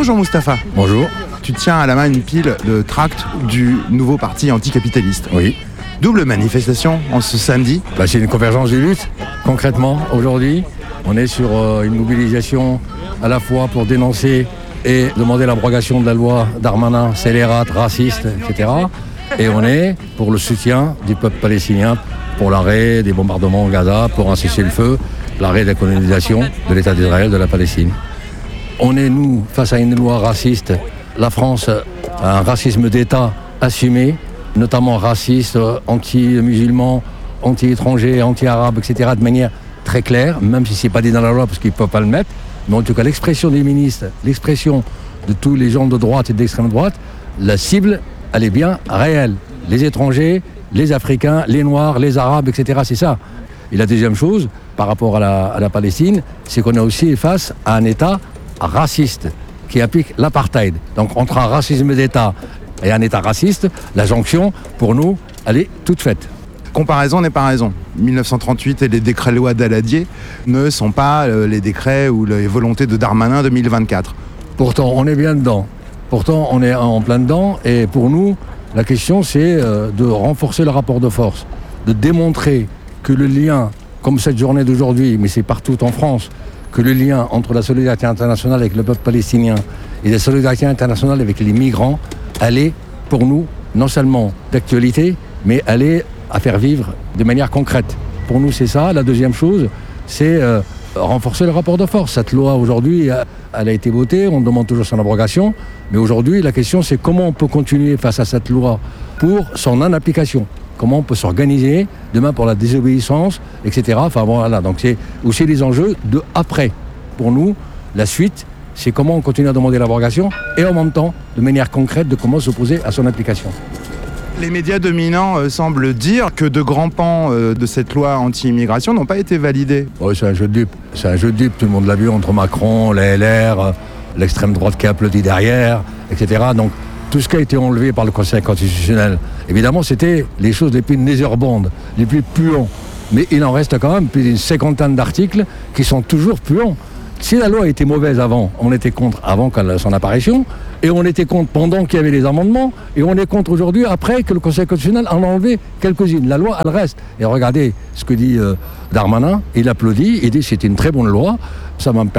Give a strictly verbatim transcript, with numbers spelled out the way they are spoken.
Bonjour Jean-Moustapha. Bonjour. Tu tiens à la main une pile de tracts du nouveau parti anticapitaliste. Oui. Double manifestation en ce samedi. Bah, c'est une convergence de lutte. Concrètement, aujourd'hui, on est sur euh, une mobilisation à la fois pour dénoncer et demander l'abrogation de la loi Darmanin, scélérate, raciste, et cetera. Et on est pour le soutien du peuple palestinien, pour l'arrêt des bombardements au Gaza, pour un cessez-le-feu, l'arrêt de la colonisation de l'État d'Israël, de la Palestine. On est, nous, face à une loi raciste. La France a un racisme d'État assumé, notamment raciste, anti-musulman, anti-étranger, anti-arabe, et cetera, de manière très claire, même si ce n'est pas dit dans la loi parce qu'ils ne peuvent pas le mettre. Mais en tout cas, l'expression des ministres, l'expression de tous les gens de droite et d'extrême droite, la cible, elle est bien réelle. Les étrangers, les Africains, les Noirs, les Arabes, et cetera, c'est ça. Et la deuxième chose, par rapport à la, à la Palestine, c'est qu'on est aussi face à un État raciste qui applique l'apartheid. Donc entre un racisme d'État et un État raciste, la jonction, pour nous, elle est toute faite. Comparaison n'est pas raison. mille neuf cent trente-huit et les décrets-lois d'Aladier ne sont pas les décrets ou les volontés de Darmanin deux mille vingt-quatre. Pourtant, on est bien dedans. Pourtant, on est en plein dedans. Et pour nous, la question, c'est de renforcer le rapport de force, de démontrer que le lien, comme cette journée d'aujourd'hui, mais c'est partout en France, que le lien entre la solidarité internationale avec le peuple palestinien et la solidarité internationale avec les migrants, elle est, pour nous, non seulement d'actualité, mais elle est à faire vivre de manière concrète. Pour nous, c'est ça. La deuxième chose, c'est euh, renforcer le rapport de force. Cette loi, aujourd'hui, elle a été votée, on demande toujours son abrogation, mais aujourd'hui, la question, c'est comment on peut continuer face à cette loi pour son non-application. Comment on peut s'organiser demain pour la désobéissance, et cetera. Enfin voilà, donc c'est aussi les enjeux de après. Pour nous, la suite, c'est comment on continue à demander l'abrogation et en même temps, de manière concrète, de comment s'opposer à son application. Les médias dominants euh, semblent dire que de grands pans euh, de cette loi anti-immigration n'ont pas été validés. Oui, c'est un jeu de dupes. C'est un jeu de dupes, tout le monde l'a vu entre Macron, la L R, l'extrême droite qui a applaudi derrière, et cetera. Donc tout ce qui a été enlevé par le Conseil constitutionnel, évidemment, c'était les choses les plus néserbandes, les plus puants. Mais il en reste quand même plus d'une cinquantaine d'articles qui sont toujours puants. Si la loi était mauvaise avant, on était contre avant son apparition, et on était contre pendant qu'il y avait les amendements, et on est contre aujourd'hui après que le Conseil constitutionnel en a enlevé quelques-unes. La loi, elle reste. Et regardez ce que dit euh, Darmanin, il applaudit, il dit c'est une très bonne loi, ça m'a